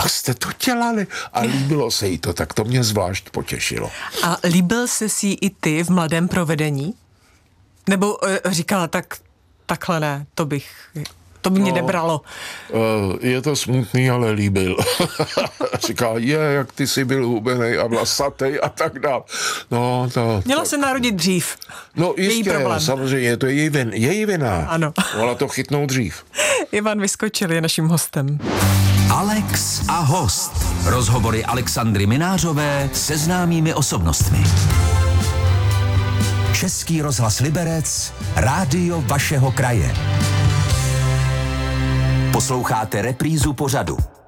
jak jste to dělali? A líbilo se jí to, tak to mě zvlášť potěšilo. A líbil jsi si i ty v Mladém provedení? Nebo říkala, takhle ne, to by mě nebralo. Je to smutný, ale líbil. Říká, jak ty jsi byl hubenej a vlasatej a tak dál. No, Měla se narodit dřív. No jistě, samozřejmě, to je její vina. Ano. Mohla to chytnout dřív. Ivan Vyskočil je naším hostem. Alex a host. Rozhovory Alexandry Minářové se známými osobnostmi. Český rozhlas Liberec, rádio vašeho kraje. Posloucháte reprízu pořadu.